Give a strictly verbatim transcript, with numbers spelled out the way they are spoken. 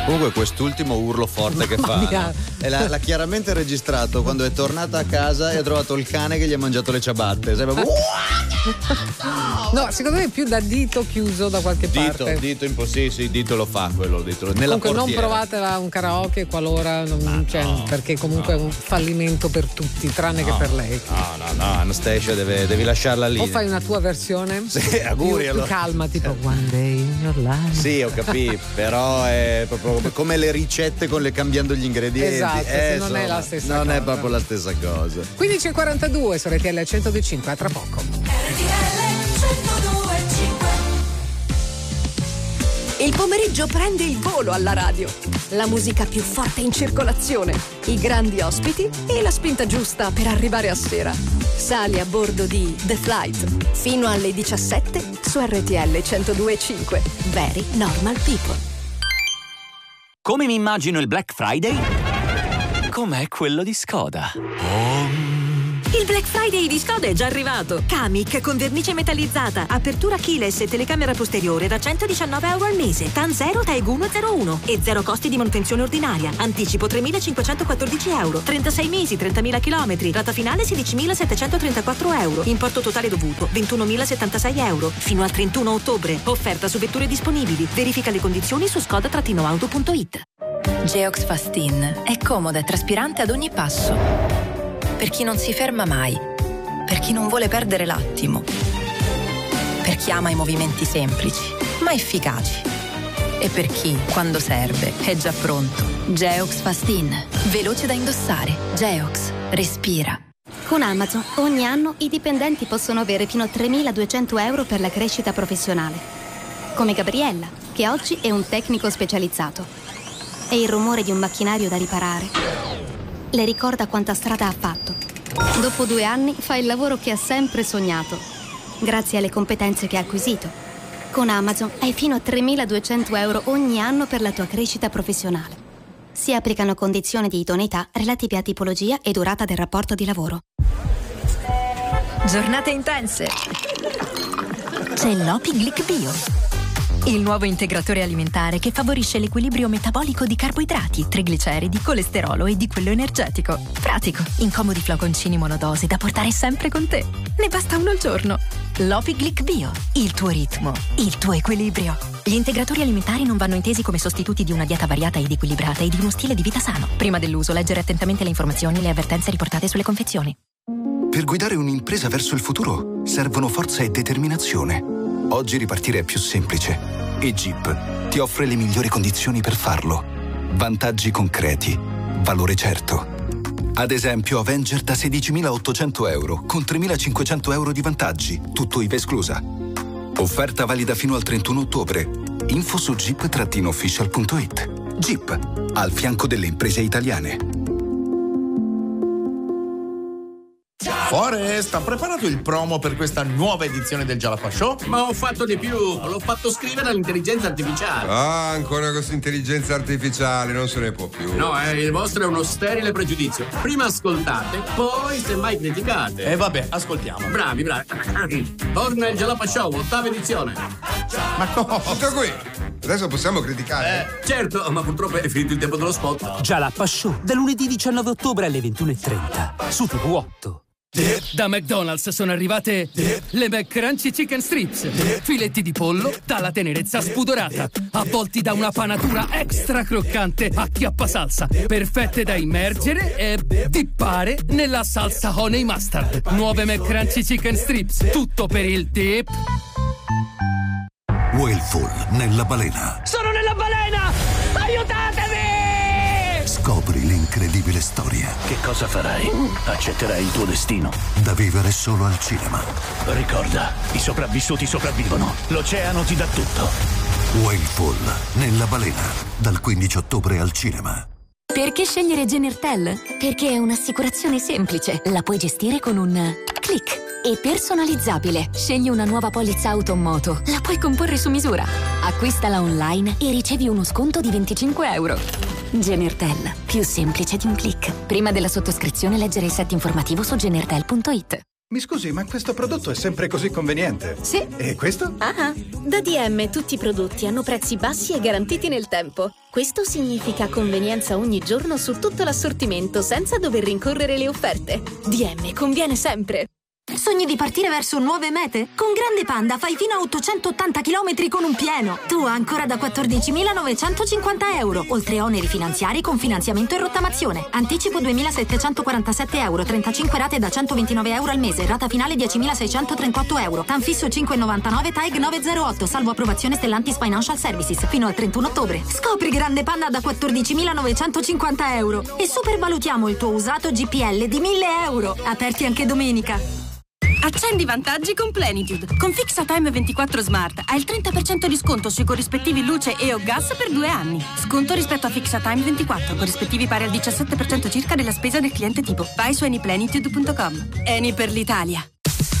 Comunque quest'ultimo urlo forte che fa, no? E l'ha, l'ha chiaramente registrato quando è tornata a casa e ha trovato il cane che gli ha mangiato le ciabatte. Sembra... No, secondo me è più da dito chiuso da qualche dito, parte. Dito impossibile, sì, dito lo fa quello, dito, nella comunque portiera. Non provatela un karaoke qualora non, cioè, no, perché comunque no. È un fallimento per tutti, tranne no, che per lei. No, no, no, Anastasia deve, devi lasciarla lì. O fai una tua versione? Sì, auguri più, allora. più calma, tipo One Day in Your Life. Sì, ho capito, però è proprio come le ricette con le cambiando gli ingredienti. Esatto, eh, non insomma, è la stessa non cosa. è proprio la stessa cosa. quindici e quarantadue su R T L centodue e cinque, a tra poco. Il pomeriggio prende il volo alla radio. La musica più forte in circolazione, i grandi ospiti e la spinta giusta per arrivare a sera. Sali a bordo di The Flight fino alle diciassette su R T L centodue e cinque. Very Normal People. Come mi immagino il Black Friday? Com'è quello di Skoda. Oh. Il Black Friday di Skoda è già arrivato. Kamiq con vernice metallizzata, apertura keyless e telecamera posteriore da centodiciannove euro al mese. TAN zero, T E G uno zero uno e zero costi di manutenzione ordinaria. Anticipo tremilacinquecentoquattordici euro. trentasei mesi, trentamila chilometri. Rata finale sedicimilasettecentotrentaquattro euro. Importo totale dovuto ventunomilasettantasei euro. Fino al trentuno ottobre. Offerta su vetture disponibili. Verifica le condizioni su skoda auto punto it. Geox Fastin è comoda e traspirante ad ogni passo. Per chi non si ferma mai, per chi non vuole perdere l'attimo, per chi ama i movimenti semplici ma efficaci e per chi, quando serve, è già pronto. Geox Fastin, veloce da indossare. Geox, respira. Con Amazon ogni anno i dipendenti possono avere fino a tremiladuecento euro per la crescita professionale. Come Gabriella, che oggi è un tecnico specializzato. E il rumore di un macchinario da riparare le ricorda quanta strada ha fatto. Dopo due anni fa il lavoro che ha sempre sognato, grazie alle competenze che ha acquisito. Con Amazon hai fino a tremiladuecento euro ogni anno per la tua crescita professionale. Si applicano condizioni di idoneità relative a tipologia e durata del rapporto di lavoro. Giornate intense. C'è l'Opi Glic Bio, il nuovo integratore alimentare che favorisce l'equilibrio metabolico di carboidrati, trigliceridi, colesterolo e di quello energetico. Pratico, in comodi flaconcini monodose da portare sempre con te. Ne basta uno al giorno. L'Opi Glic Bio, il tuo ritmo, il tuo equilibrio. Gli integratori alimentari non vanno intesi come sostituti di una dieta variata ed equilibrata e di uno stile di vita sano. Prima dell'uso, leggere attentamente le informazioni e le avvertenze riportate sulle confezioni. Per guidare un'impresa verso il futuro servono forza e determinazione. Oggi ripartire è più semplice e Jeep ti offre le migliori condizioni per farlo. Vantaggi concreti, valore certo. Ad esempio Avenger da sedicimilaottocento euro con tremilacinquecento euro di vantaggi, tutto I V A esclusa. Offerta valida fino al trentuno ottobre. Info su jeep official punto it. Jeep, al fianco delle imprese italiane. Forest, ha preparato il promo per questa nuova edizione del Jalapa Show? Ma ho fatto di più, l'ho fatto scrivere all'intelligenza artificiale. Ah, ancora questa intelligenza artificiale, non se ne può più. No, eh, il vostro è uno sterile pregiudizio. Prima ascoltate, poi semmai criticate. E eh, vabbè, ascoltiamo. Bravi, bravi. Torna il Jalapa Show, ottava edizione. Ma cosa? Tutto qui. Adesso possiamo criticare? Eh, certo, ma purtroppo è finito il tempo dello spot. Jalapa Show, da lunedì diciannove ottobre alle ventuno e trenta, su T V otto. Da McDonald's sono arrivate le McCrunchy Chicken Strips, filetti di pollo dalla tenerezza spudorata, avvolti da una panatura extra croccante a chiappasalsa, perfette da immergere e dippare nella salsa honey mustard. Nuove McCrunchy Chicken Strips, tutto per il dip. Whalefall nella balena. Sono nella balena! Aiutatemi! Scopri l'incredibile storia. Che cosa farai? Accetterai il tuo destino. Da vivere solo al cinema. Ricorda, i sopravvissuti sopravvivono. L'oceano ti dà tutto. Whalefall nella balena. Dal quindici ottobre al cinema. Perché scegliere Genertel? Perché è un'assicurazione semplice. La puoi gestire con un click. E personalizzabile. Scegli una nuova polizza auto o moto. La puoi comporre su misura. Acquistala online e ricevi uno sconto di venticinque euro. Genertel. Più semplice di un click. Prima della sottoscrizione leggere il set informativo su genertel punto it. Mi scusi, ma questo prodotto è sempre così conveniente? Sì. E questo? Ah, da D M tutti i prodotti hanno prezzi bassi e garantiti nel tempo. Questo significa convenienza ogni giorno su tutto l'assortimento senza dover rincorrere le offerte. D M conviene sempre. Sogni di partire verso nuove mete? Con Grande Panda fai fino a ottocentottanta chilometri con un pieno. Tu ancora da quattordicimilanovecentocinquanta euro, oltre oneri finanziari con finanziamento e rottamazione. Anticipo duemilasettecentoquarantasette euro, trentacinque rate da centoventinove euro al mese, rata finale diecimilaseicentotrentotto euro. Tanfisso cinque virgola novantanove, T A E G nove zero otto, salvo approvazione Stellantis Financial Services, fino al trentuno ottobre. Scopri Grande Panda da quattordicimilanovecentocinquanta euro e supervalutiamo il tuo usato G P L di mille euro. Aperti anche domenica. Accendi i vantaggi con Plenitude. Con FixaTime ventiquattro Smart hai il trenta per cento di sconto sui corrispettivi luce e o gas per due anni. Sconto rispetto a FixaTime ventiquattro, corrispettivi pari al diciassette per cento circa della spesa del cliente tipo. Vai su anyplenitude punto com. Eni per l'Italia.